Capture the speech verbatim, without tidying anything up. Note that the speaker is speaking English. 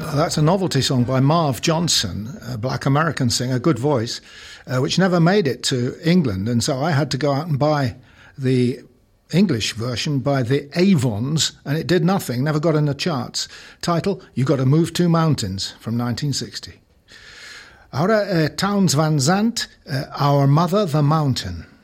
Uh, that's a novelty song by Marv Johnson, a black American singer, good voice, uh, which never made it to England. And so I had to go out and buy the English version by the Avons, and it did nothing, never got in the charts. Title, You Gotta Move Two Mountains, from nineteen sixty. Ahora, uh, Townes Van Zandt, uh, Our Mother the Mountain.